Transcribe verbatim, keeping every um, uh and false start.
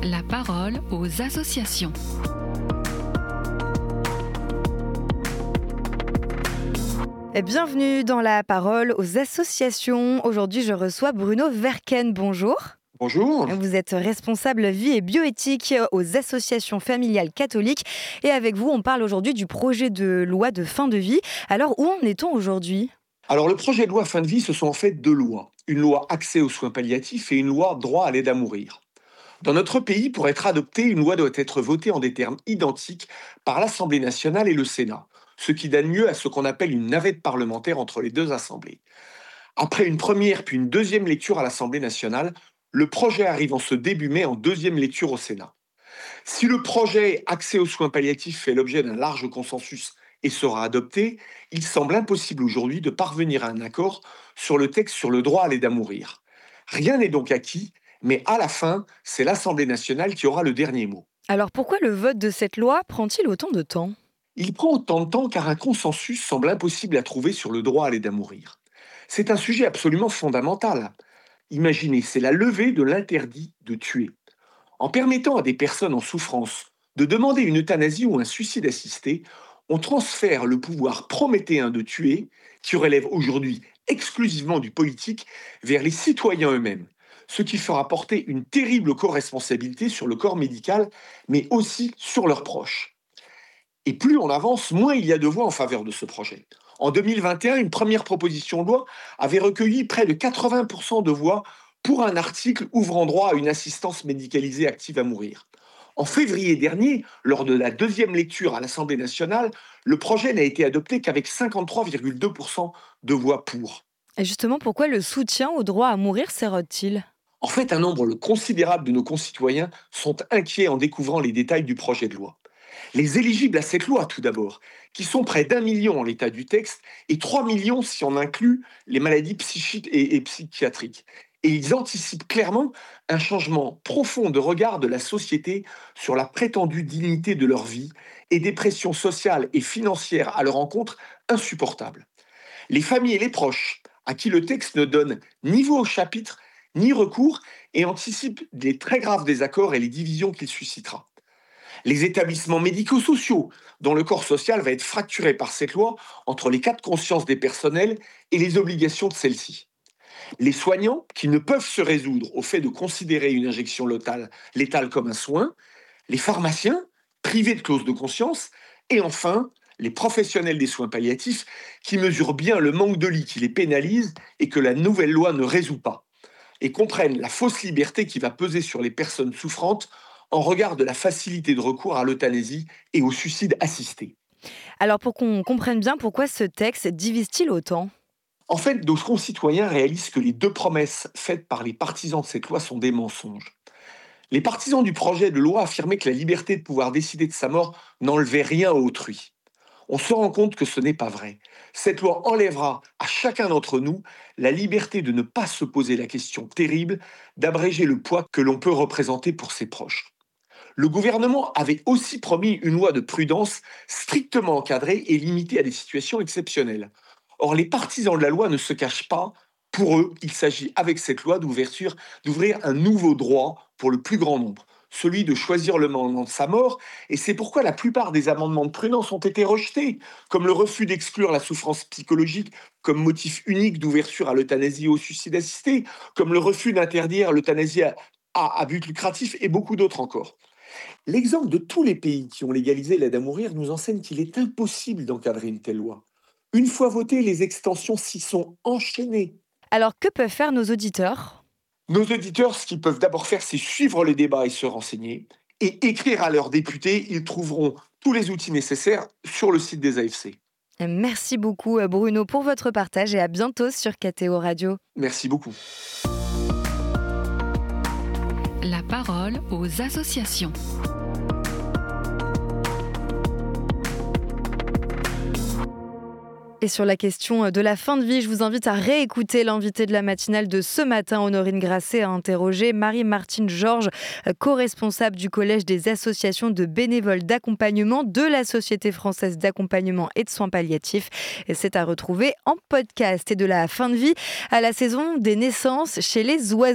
La parole aux associations. Bienvenue dans La parole aux associations. Aujourd'hui, je reçois Bruno Verken. Bonjour. Bonjour. Vous êtes responsable vie et bioéthique aux associations familiales catholiques. Et avec vous, on parle aujourd'hui du projet de loi de fin de vie. Alors, où en est-on aujourd'hui ? Alors, le projet de loi fin de vie, ce sont en fait deux lois. Une loi accès aux soins palliatifs et une loi droit à l'aide à mourir. Dans notre pays, pour être adoptée, une loi doit être votée en des termes identiques par l'Assemblée nationale et le Sénat, ce qui donne lieu à ce qu'on appelle une navette parlementaire entre les deux assemblées. Après une première puis une deuxième lecture à l'Assemblée nationale, le projet arrive en ce début mai en deuxième lecture au Sénat. Si le projet accès aux soins palliatifs fait l'objet d'un large consensus et sera adopté, il semble impossible aujourd'hui de parvenir à un accord sur le texte sur le droit à l'aide à mourir. Rien n'est donc acquis, mais à la fin, c'est l'Assemblée nationale qui aura le dernier mot. Alors, pourquoi le vote de cette loi prend-il autant de temps ? Il prend autant de temps car un consensus semble impossible à trouver sur le droit à l'aide à mourir. C'est un sujet absolument fondamental. Imaginez, c'est la levée de l'interdit de tuer. En permettant à des personnes en souffrance de demander une euthanasie ou un suicide assisté, on transfère le pouvoir prométhéen de tuer, qui relève aujourd'hui exclusivement du politique, vers les citoyens eux-mêmes, ce qui fera porter une terrible co-responsabilité sur le corps médical, mais aussi sur leurs proches. Et plus on avance, moins il y a de voix en faveur de ce projet. En deux mille vingt et un, une première proposition de loi avait recueilli près de quatre-vingts pour cent de voix pour un article ouvrant droit à une assistance médicalisée active à mourir. En février dernier, lors de la deuxième lecture à l'Assemblée nationale, le projet n'a été adopté qu'avec cinquante-trois virgule deux pour cent de voix pour. Et justement, pourquoi le soutien au droit à mourir s'érode-t-il ? En fait, un nombre considérable de nos concitoyens sont inquiets en découvrant les détails du projet de loi. Les éligibles à cette loi, tout d'abord, qui sont près d'un million en l'état du texte, et trois millions si on inclut les maladies psychiques et, et psychiatriques. Et ils anticipent clairement un changement profond de regard de la société sur la prétendue dignité de leur vie et des pressions sociales et financières à leur encontre insupportables. Les familles et les proches, à qui le texte ne donne ni voix au chapitre, ni recours, et anticipe des très graves désaccords et les divisions qu'il suscitera. Les établissements médico-sociaux, dont le corps social va être fracturé par cette loi entre les cas de conscience des personnels et les obligations de celles-ci. Les soignants, qui ne peuvent se résoudre au fait de considérer une injection létale, létale comme un soin, les pharmaciens, privés de clause de conscience, et enfin, les professionnels des soins palliatifs, qui mesurent bien le manque de lits qui les pénalise et que la nouvelle loi ne résout pas, et comprennent la fausse liberté qui va peser sur les personnes souffrantes en regard de la facilité de recours à l'euthanasie et au suicide assisté. Alors, pour qu'on comprenne bien, pourquoi ce texte divise-t-il autant ? En fait, nos concitoyens réalisent que les deux promesses faites par les partisans de cette loi sont des mensonges. Les partisans du projet de loi affirmaient que la liberté de pouvoir décider de sa mort n'enlevait rien à autrui. On se rend compte que ce n'est pas vrai. Cette loi enlèvera à chacun d'entre nous la liberté de ne pas se poser la question terrible d'abréger le poids que l'on peut représenter pour ses proches. Le gouvernement avait aussi promis une loi de prudence strictement encadrée et limitée à des situations exceptionnelles. Or, les partisans de la loi ne se cachent pas. Pour eux, il s'agit avec cette loi d'ouverture, d'ouvrir un nouveau droit pour le plus grand nombre, celui de choisir le moment de sa mort, et c'est pourquoi la plupart des amendements de prudence ont été rejetés, comme le refus d'exclure la souffrance psychologique comme motif unique d'ouverture à l'euthanasie et au suicide assisté, comme le refus d'interdire l'euthanasie à, à, à but lucratif, et beaucoup d'autres encore. L'exemple de tous les pays qui ont légalisé l'aide à mourir nous enseigne qu'il est impossible d'encadrer une telle loi. Une fois votées, les extensions s'y sont enchaînées. Alors, que peuvent faire nos auditeurs ? Nos auditeurs, ce qu'ils peuvent d'abord faire, c'est suivre les débats et se renseigner, et écrire à leurs députés. Ils trouveront tous les outils nécessaires sur le site des A F C. Merci beaucoup Bruno pour votre partage et à bientôt sur K T O Radio. Merci beaucoup. La parole aux associations. Et sur la question de la fin de vie, je vous invite à réécouter l'invité de la matinale de ce matin. Honorine Grasset a interrogé Marie-Martine Georges, co-responsable du Collège des associations de bénévoles d'accompagnement de la Société française d'accompagnement et de soins palliatifs. Et c'est à retrouver en podcast. Et de la fin de vie à la saison des naissances chez les oiseaux.